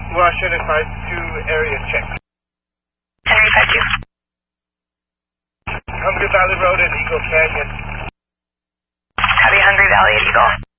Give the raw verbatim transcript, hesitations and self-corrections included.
Washington five two, area check. Henry five two. Hungry Valley Road and Eagle Canyon. Copy, Hungry Valley and Eagle.